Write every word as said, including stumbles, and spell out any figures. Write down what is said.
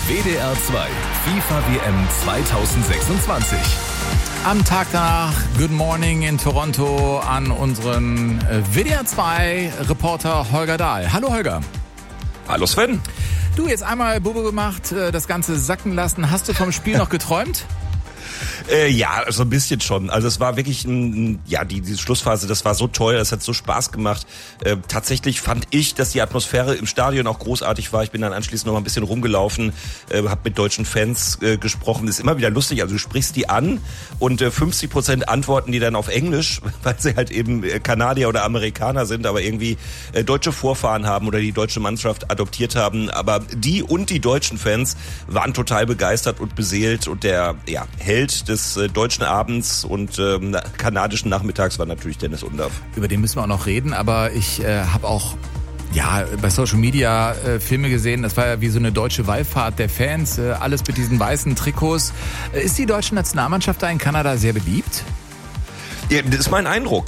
W D R zwei FIFA W M zweitausendsechsundzwanzig. Am Tag danach, Good Morning in Toronto an unseren W D R zwei Reporter Holger Dahl. Hallo Holger. Hallo Sven. Du, jetzt einmal Bubbe gemacht, das Ganze sacken lassen. Hast du vom Spiel noch geträumt? Äh, ja, so ein bisschen schon. Also es war wirklich ein, ja, die, die Schlussphase, das war so toll, das hat so Spaß gemacht. Äh, tatsächlich fand ich, dass die Atmosphäre im Stadion auch großartig war. Ich bin dann anschließend noch mal ein bisschen rumgelaufen, äh, habe mit deutschen Fans äh, gesprochen. Ist immer wieder lustig, also du sprichst die an und äh, fünfzig Prozent antworten die dann auf Englisch, weil sie halt eben Kanadier oder Amerikaner sind, aber irgendwie äh, deutsche Vorfahren haben oder die deutsche Mannschaft adoptiert haben. Aber die und die deutschen Fans waren total begeistert und beseelt und der ja, Held des äh, deutschen Abends und ähm, kanadischen Nachmittags war natürlich Dennis Undaff. Über den müssen wir auch noch reden, aber ich äh, habe auch ja bei Social Media äh, Filme gesehen, das war ja wie so eine deutsche Wallfahrt der Fans, äh, alles mit diesen weißen Trikots. Äh, ist die deutsche Nationalmannschaft da in Kanada sehr beliebt? Ja, das ist mein Eindruck.